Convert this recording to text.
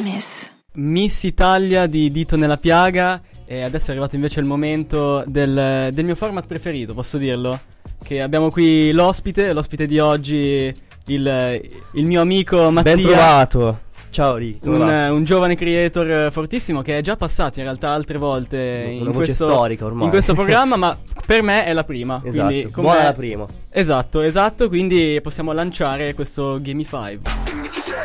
Miss Italia di Dito nella piaga. E adesso è arrivato invece il momento del mio format preferito, posso dirlo? Che abbiamo qui l'ospite di oggi, il mio amico Mattia. Ben trovato. Ciao Rick. Un giovane creator fortissimo che è già passato in realtà altre volte una voce storica ormai in questo programma, ma per me è la prima. Esatto, quindi, buona la prima. Esatto, quindi possiamo lanciare questo Gamify.